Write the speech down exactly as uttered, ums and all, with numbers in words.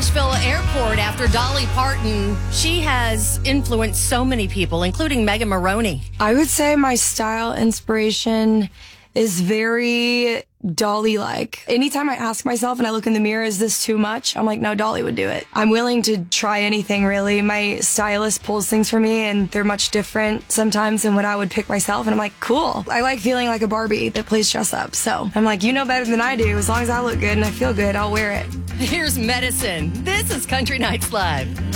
Nashville airport after Dolly Parton. She has influenced so many people, including Megan Maroney. I would say my style inspiration is very Dolly-like. Anytime I ask myself and I look in the mirror, is this too much? I'm like, no, Dolly would do it. I'm willing to try anything, really. My stylist pulls things for me, and they're much different sometimes than what I would pick myself. And I'm like, cool. I like feeling like a Barbie that plays dress up. So I'm like, you know better than I do. As long as I look good and I feel good, I'll wear it. Here's Medicine. This is Country Nights Live.